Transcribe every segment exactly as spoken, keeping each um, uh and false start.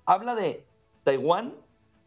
Habla de Taiwán,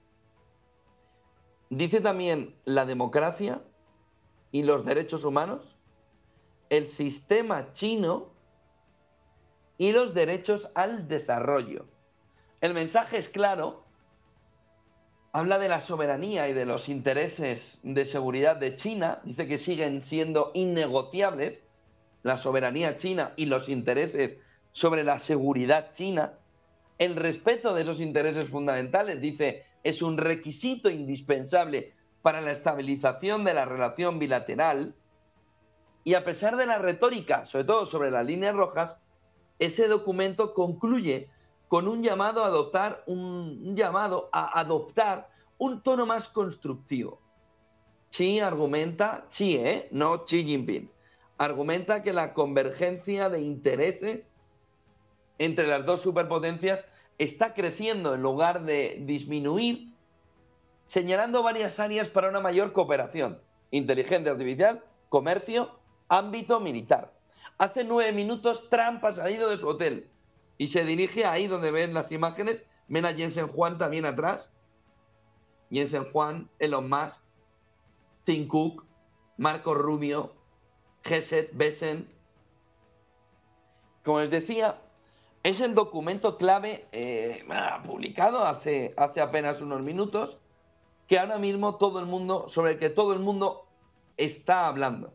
dice también la democracia y los derechos humanos, el sistema chino y los derechos al desarrollo. El mensaje es claro, habla de la soberanía y de los intereses de seguridad de China, dice que siguen siendo innegociables la soberanía china y los intereses sobre la seguridad china. El respeto de esos intereses fundamentales, dice, es un requisito indispensable para la estabilización de la relación bilateral. Y a pesar de la retórica, sobre todo sobre las líneas rojas, ese documento concluye con un llamado a adoptar un, un llamado a adoptar un tono más constructivo. Xi argumenta, Xi, ¿eh? no Xi Jinping, argumenta que la convergencia de intereses entre las dos superpotencias está creciendo en lugar de disminuir, señalando varias áreas para una mayor cooperación: inteligencia artificial, comercio, ámbito militar. Hace nueve minutos Trump ha salido de su hotel y se dirige ahí donde ven las imágenes. Ven a Jensen Huang también atrás. Jensen Huang, Elon Musk, Tim Cook, Marco Rubio, Gesed Besen. Como les decía, es el documento clave eh, publicado hace, hace apenas unos minutos, que ahora mismo todo el mundo, sobre el que todo el mundo está hablando.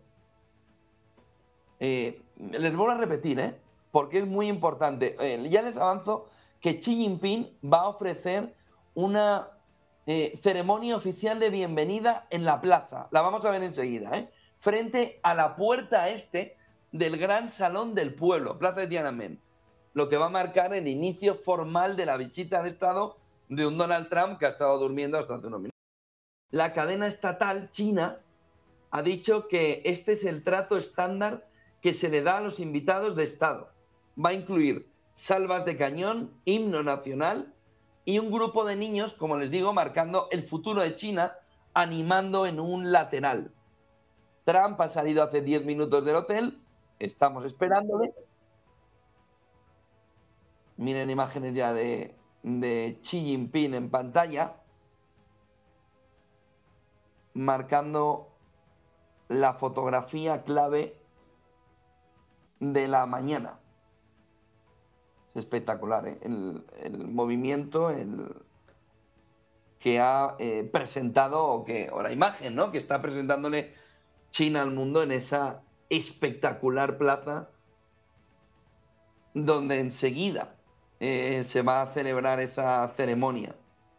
Eh, les vuelvo a repetir, ¿eh? porque es muy importante. Eh, ya les avanzo que Xi Jinping va a ofrecer una eh, ceremonia oficial de bienvenida en la plaza. La vamos a ver enseguida, ¿eh? frente a la puerta este del Gran Salón del Pueblo, Plaza de Tiananmen, lo que va a marcar el inicio formal de la visita de Estado de un Donald Trump que ha estado durmiendo hasta hace unos minutos. La cadena estatal china ha dicho que este es el trato estándar que se le da a los invitados de Estado. Va a incluir salvas de cañón, himno nacional y un grupo de niños, como les digo, marcando el futuro de China, animando en un lateral. Trump ha salido hace diez minutos del hotel, estamos esperándole. Miren imágenes ya de, de Xi Jinping en pantalla, marcando la fotografía clave de la mañana. Es espectacular, ¿eh? el, el movimiento el que ha eh, presentado, o, que, o la imagen, ¿no? que está presentándole China al mundo en esa espectacular plaza, donde enseguida eh, se va a celebrar esa ceremonia.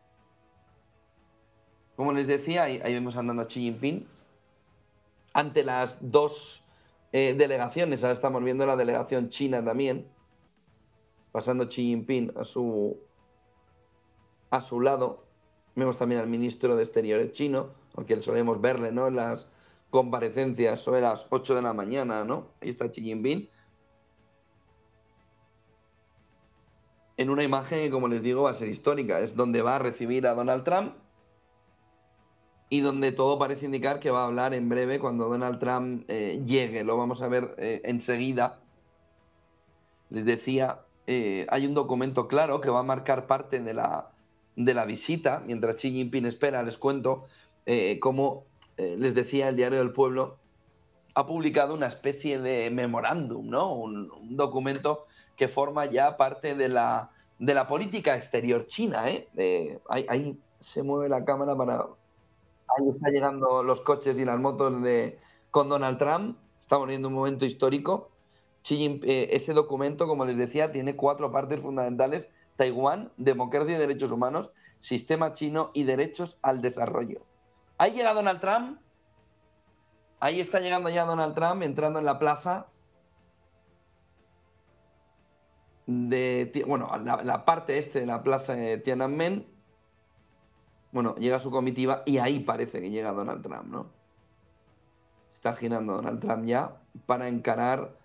Como les decía, ahí, ahí vemos andando a Xi Jinping ante las dos eh, delegaciones. Ahora estamos viendo la delegación china también, pasando Xi Jinping a su, a su lado. Vemos también al ministro de Exteriores chino, aunque solemos verle, ¿no? en las comparecencias sobre las ocho de la mañana, ¿no? Ahí está Xi Jinping. En una imagen que, como les digo, va a ser histórica. Es donde va a recibir a Donald Trump y donde todo parece indicar que va a hablar en breve cuando Donald Trump eh, llegue. Lo vamos a ver eh, enseguida. Les decía, eh, hay un documento claro que va a marcar parte de la, de la visita. Mientras Xi Jinping espera, les cuento eh, cómo, eh, les decía, el Diario del Pueblo ha publicado una especie de memorándum, ¿no? un, un documento que forma ya parte de la, de la política exterior china. ¿eh? Eh, ahí, ahí se mueve la cámara para... Ahí está llegando los coches y las motos de, con Donald Trump. Estamos viendo un momento histórico. Xi Jinping, eh, ese documento, como les decía, tiene cuatro partes fundamentales: Taiwán, democracia y derechos humanos, sistema chino y derechos al desarrollo. Ahí llega Donald Trump. Ahí está llegando ya Donald Trump, entrando en la plaza de... Bueno, la, la parte este de la plaza de Tiananmen. Bueno, llega su comitiva y ahí parece que llega Donald Trump, ¿no? Está girando Donald Trump ya para encarar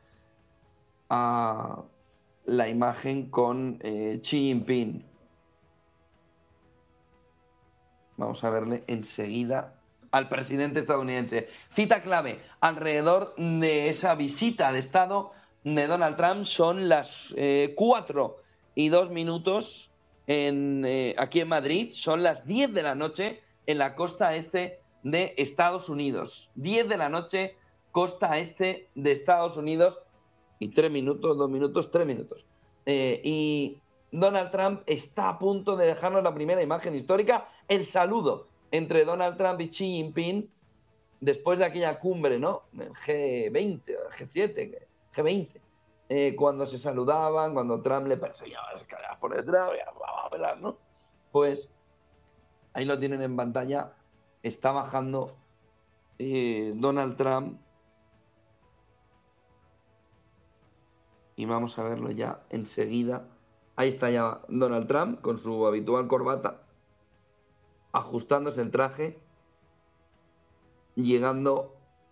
a la imagen con eh, Xi Jinping. Vamos a verle enseguida al presidente estadounidense. Cita clave alrededor de esa visita de Estado de Donald Trump. Son las eh, cuatro y dos minutos en, eh, aquí en Madrid, son las diez de la noche en la costa este de Estados Unidos. diez de la noche, costa este de Estados Unidos. Y tres minutos, dos minutos, tres minutos. Eh, y Donald Trump está a punto de dejarnos la primera imagen histórica, el saludo entre Donald Trump y Xi Jinping después de aquella cumbre, ¿no? G veinte, G siete, G veinte, eh, cuando se saludaban, cuando Trump le perseguía las escaleras por detrás, vamos a velar, ¿no? Pues ahí lo tienen en pantalla, está bajando eh, Donald Trump. Y vamos a verlo ya enseguida. Ahí está ya Donald Trump con su habitual corbata, ajustándose el traje, llegando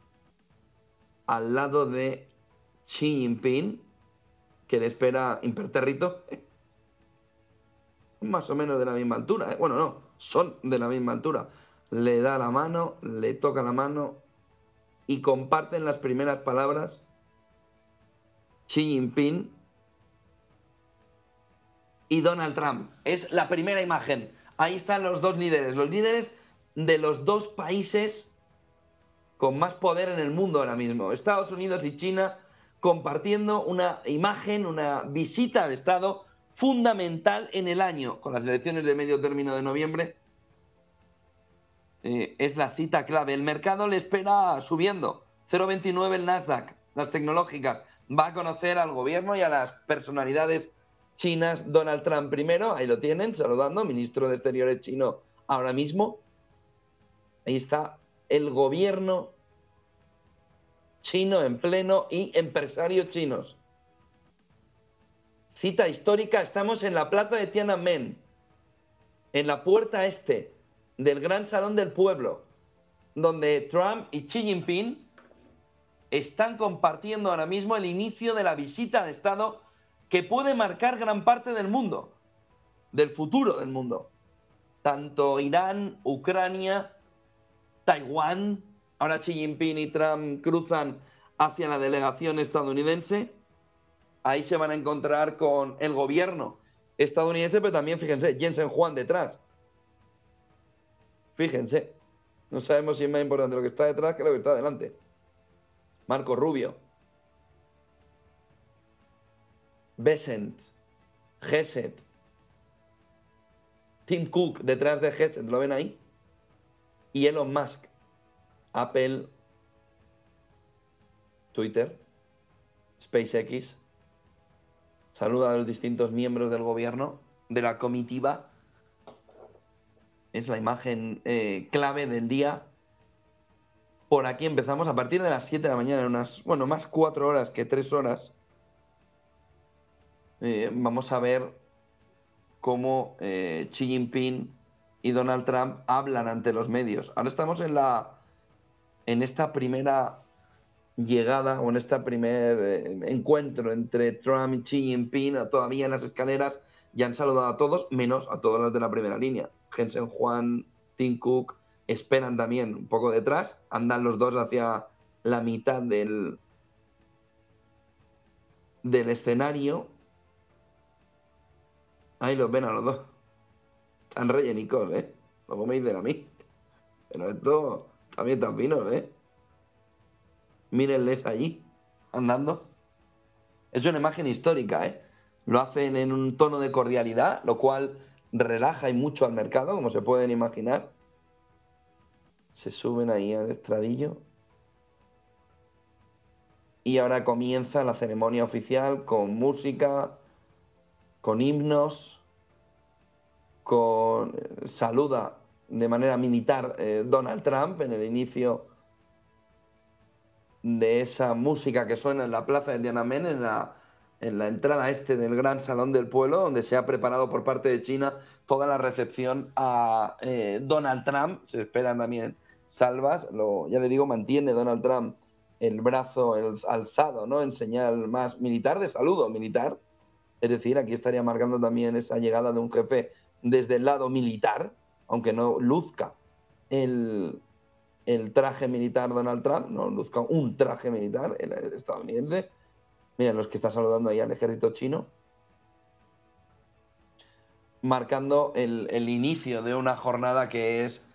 al lado de Xi Jinping, que le espera impertérrito. Más o menos de la misma altura, ¿eh? Bueno, no, son de la misma altura. Le da la mano, le toca la mano y comparten las primeras palabras Xi Jinping y Donald Trump. Es la primera imagen. Ahí están los dos líderes, los líderes de los dos países con más poder en el mundo ahora mismo, Estados Unidos y China, compartiendo una imagen, una visita al Estado fundamental en el año, con las elecciones de medio término de noviembre. Eh, es la cita clave. El mercado le espera subiendo. cero coma veintinueve el Nasdaq, las tecnológicas. Va a conocer al gobierno y a las personalidades chinas. Donald Trump primero, ahí lo tienen, saludando, ministro de Exteriores chino ahora mismo. Ahí está el gobierno chino en pleno y empresarios chinos. Cita histórica, estamos en la plaza de Tiananmen, en la puerta este del Gran Salón del Pueblo, donde Trump y Xi Jinping están compartiendo ahora mismo el inicio de la visita de Estado que puede marcar gran parte del mundo, del futuro del mundo. Tanto Irán, Ucrania, Taiwán, ahora Xi Jinping y Trump cruzan hacia la delegación estadounidense. Ahí se van a encontrar con el gobierno estadounidense, pero también, fíjense, Jensen Huang detrás. Fíjense, no sabemos si es más importante lo que está detrás que lo que está delante. Marco Rubio, Bessent, Gesset, Tim Cook detrás de Gesset, ¿lo ven ahí? Y Elon Musk, Apple, Twitter, SpaceX. Saluda a los distintos miembros del gobierno, de la comitiva. Es la imagen eh, clave del día. Por aquí empezamos a partir de las siete de la mañana, unas, bueno, más cuatro horas que tres horas. Eh, vamos a ver cómo eh, Xi Jinping y Donald Trump hablan ante los medios. Ahora estamos en, la, en esta primera llegada o en este primer eh, encuentro entre Trump y Xi Jinping, todavía en las escaleras. Ya han saludado a todos, menos a todos los de la primera línea. Jensen Huang, Tim Cook, esperan también un poco detrás, andan los dos hacia la mitad del, del escenario. Ahí los ven a los dos. Están rellenicos, ¿eh? Luego me dicen a mí. Pero esto también están finos, ¿eh? Mírenles allí, andando. Es una imagen histórica, ¿eh? Lo hacen en un tono de cordialidad, lo cual relaja y mucho al mercado, como se pueden imaginar. Se suben ahí al estradillo. Y ahora comienza la ceremonia oficial con música, con himnos, con saluda de manera militar eh, Donald Trump en el inicio de esa música que suena en la plaza de Tiananmen, en la, en la entrada este del Gran Salón del Pueblo, donde se ha preparado por parte de China toda la recepción a eh, Donald Trump. Se esperan también salvas. Lo, ya le digo, mantiene Donald Trump el brazo el, alzado, ¿no? En señal más militar, de saludo militar. Es decir, aquí estaría marcando también esa llegada de un jefe desde el lado militar, aunque no luzca el, el traje militar Donald Trump, no luzca un traje militar el, el estadounidense. Miren los que está saludando ahí al ejército chino. marcando el, el inicio de una jornada que es